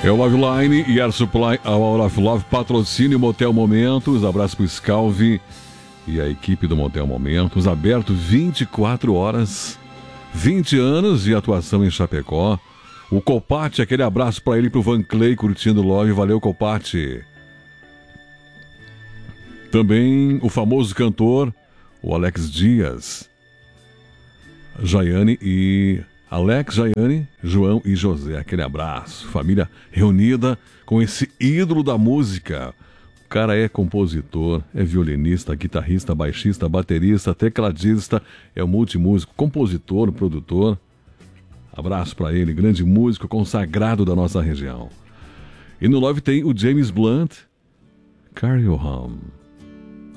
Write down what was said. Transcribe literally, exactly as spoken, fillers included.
É o Love Line e Air Supply, a Hour of Love, patrocínio Motel Momentos. Abraço pro Scalvi e a equipe do Motel Momentos. Aberto vinte e quatro horas, vinte anos de atuação em Chapecó. O Copate, aquele abraço pra ele e pro Van Clay curtindo o Love. Valeu, Copate. Também o famoso cantor, o Alex Dias. Jaiane e... Alex, Jaiane, João e José, aquele abraço. Família reunida com esse ídolo da música. O cara é compositor, é violinista, guitarrista, baixista, baterista, tecladista, é um multimúsico, compositor, produtor. Abraço pra ele, grande músico consagrado da nossa região. E no Love tem o James Blunt, Carry You Home.